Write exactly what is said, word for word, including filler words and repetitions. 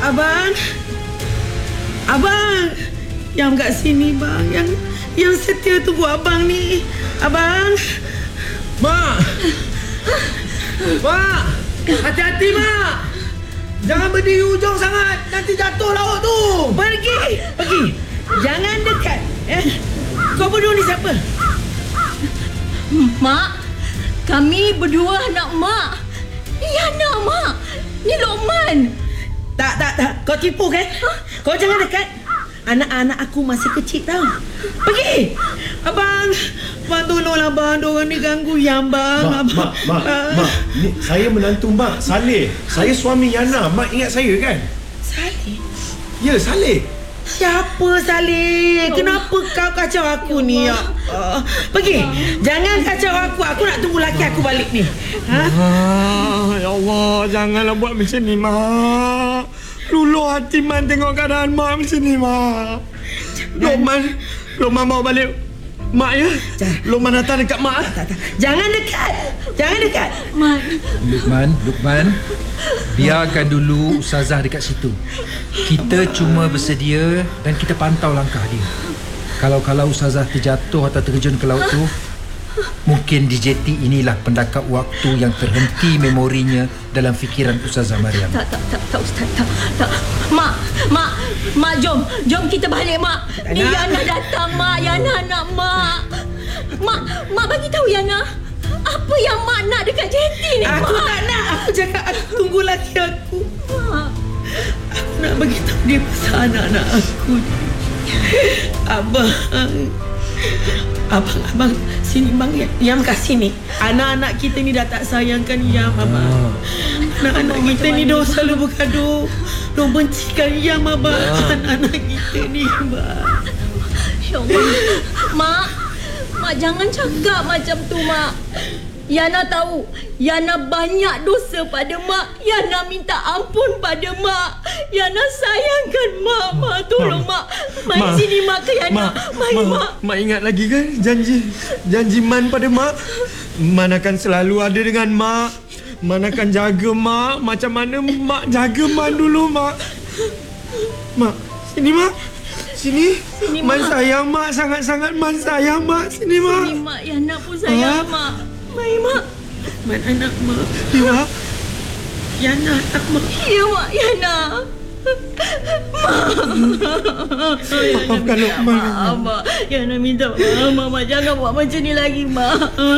Abang. Abang. Yang kat sini bang. Yang yang setia tunggu abang ni. Abang. Mak. Mak. Hati-hati mak. Jangan berdiri ujung sangat. Nanti jatuh laut tu. Pergi. Pergi. Jangan dekat. Eh. Kau berdua ni siapa? Mak. Kami berdua anak mak. Yana mak. Ni Lokman. Tak, tak, tak. Kau tipu kan? Kau jangan dekat. Anak-anak aku masih kecil tau. Pergi. Abang. Abang tolonglah abang. Diorang ni ganggu yang bang. Mak, abang. mak, mak, uh, mak. Ni, saya menantu mak, Saleh. Saya suami Yana. Mak ingat saya kan? Saleh? Ya, Saleh. Siapa Saleh? Kenapa kau kacau aku ya ni? Ya, uh, pergi. Jangan kacau aku. Aku nak tunggu laki aku balik ni. Ha? Ah, ya Allah, janganlah buat macam ni, Mak. Luluh hati Man tengok keadaan Mak macam ni, Mak. Lokman, Lokman mau balik Mak ya? Lokman datang dekat Mak. Tak, tak. Jangan dekat. Jangan dekat. Mak. Lukman, Lukman, biarkan dulu Ustazah dekat situ. Kita cuma bersedia dan kita pantau langkah dia. Kalau-kalau Ustazah terjatuh atau terjun ke laut tu, mungkin di J T inilah pendakap waktu yang terhenti memorinya dalam fikiran Ustazah Mariam. Tak, tak, tak, tak, Ustaz, tak, tak. Mak, Mak, Mak, jom. Jom kita balik, Mak. Ni Yana datang, Mak. Yana nak Mak. Mak, Mak bagi tahu Yana. Apa yang Mak nak dekat J T ni, Mak? Aku tak nak. Aku cakap aku tunggu laki aku. Mak. Aku nak beritahu dia pasal anak-anak aku ni. Abang. Abang, abang. Sini bang. Yam kat sini. Anak-anak kita ni dah tak sayangkan Yam, abang. Anak-anak kita ni dah selalu bergaduh. Dah bencikan Yam, abang. Anak-anak kita ni, abang. Ya Allah. Mak. Mak jangan cakap macam tu, Mak. Yana tahu Yana banyak dosa pada Mak. Yana minta ampun pada Mak. Yana sayangkan Mak. Mak tolong Mak. Mari Mak. sini Mak ke Yana. Mak, Mari Mak, Mak. Mak ingat lagi kan janji janji Man pada Mak? Man akan selalu ada dengan Mak. Man akan jaga Mak macam mana Mak jaga Man dulu, Mak. Mak, sini Mak. Sini. Sini, Man Mak. sayang Mak sangat-sangat. Man sayang Mak. Sini Mak. Sini Mak. Yana pun sayang Ha? Mak. Mari Mak. Man anak mak. Ya, Mak. Yana anak mak. Ya Mak. Yana. Mak. Yana Maafkan minta Lokman. maaf, Mak. Yana minta maaf, Mak. Mak jangan buat macam ni lagi, Mak.